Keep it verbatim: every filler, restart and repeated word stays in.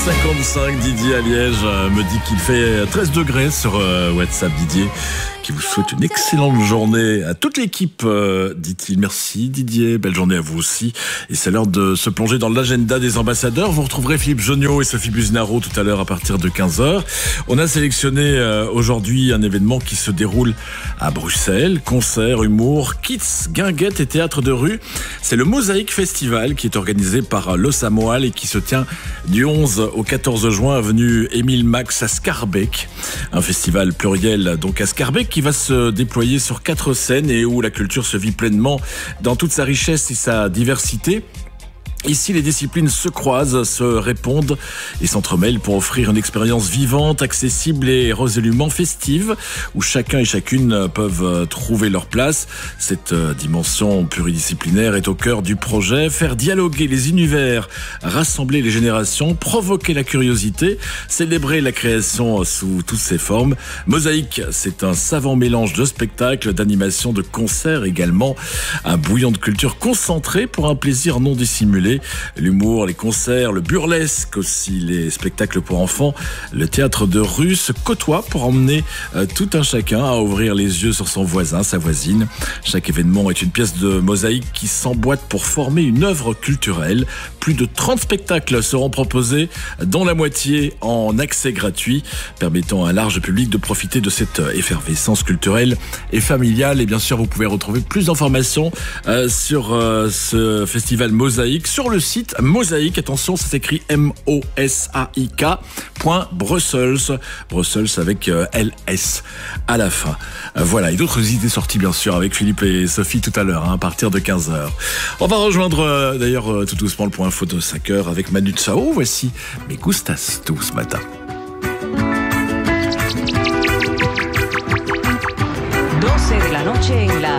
cinquante-cinq, Didier à Liège euh, me dit qu'il fait treize degrés sur euh, WhatsApp. Didier qui vous souhaite une excellente journée à toute l'équipe, euh, dit-il. Merci Didier, belle journée à vous aussi. Et c'est l'heure de se plonger dans l'agenda des ambassadeurs. Vous retrouverez Philippe Jonniot et Sophie Buznaro tout à l'heure à partir de quinze heures. On a sélectionné euh, aujourd'hui un événement qui se déroule à Bruxelles. Concert, humour, kids, guinguettes et théâtre de rue. C'est le Mosaïque Festival qui est organisé par Los Amoal et qui se tient du onze au quatorze juin avenue Émile Max à Scarbeck. Un festival pluriel donc à Scarbeck qui va se déployer sur quatre scènes et où la culture se vit pleinement dans toute sa richesse et sa diversité. Ici, les disciplines se croisent, se répondent et s'entremêlent pour offrir une expérience vivante, accessible et résolument festive, où chacun et chacune peuvent trouver leur place. Cette dimension pluridisciplinaire est au cœur du projet. Faire dialoguer les univers, rassembler les générations, provoquer la curiosité, célébrer la création sous toutes ses formes. Mosaïque, c'est un savant mélange de spectacles, d'animations, de concerts également. Un bouillon de culture concentré pour un plaisir non dissimulé. L'humour, les concerts, le burlesque aussi, les spectacles pour enfants, le théâtre de rue se côtoient pour emmener euh, tout un chacun à ouvrir les yeux sur son voisin, sa voisine. Chaque événement est une pièce de mosaïque qui s'emboîte pour former une œuvre culturelle. Plus de trente spectacles seront proposés, dont la moitié en accès gratuit, permettant à un large public de profiter de cette effervescence culturelle et familiale. Et bien sûr, vous pouvez retrouver plus d'informations euh, sur euh, ce festival Mosaïque sur le site Mosaïque, attention, ça s'écrit M O S A I K point Brussels, Brussels avec euh, L S à la fin. Euh, voilà, et d'autres idées sorties bien sûr avec Philippe et Sophie tout à l'heure, hein, à partir de quinze heures. On va rejoindre euh, d'ailleurs euh, tout doucement le point info de cinq heures avec Manu Chao. Voici Me Gustas Tu ce matin. doce de la noche en la